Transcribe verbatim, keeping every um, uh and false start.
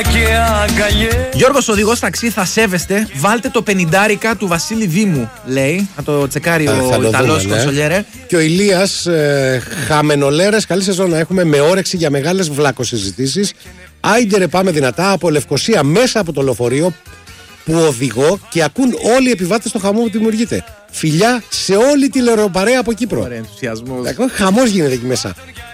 Γιώργος, οδηγός ταξί, θα σέβεστε. Βάλτε το πενηντάρικα του Βασίλη Δήμου, λέει. Θα το τσεκάρει Α, ο Ιταλός ναι. κονσολιέρε. Και ο Ηλίας, ε, χαμενολέρες, καλή σεζόν να έχουμε, με όρεξη για μεγάλες βλάκοσυζητήσεις. Άιντε ρε, πάμε δυνατά από Λευκοσία μέσα από το λεωφορείο που οδηγώ και ακούν όλοι οι επιβάτες το χαμό που δημιουργείται. Φιλιά σε όλη τη λεωροπαρέα από Κύπρο. Ωραία, ενθουσιασμός. Χαμός γίνεται εκεί μέσα.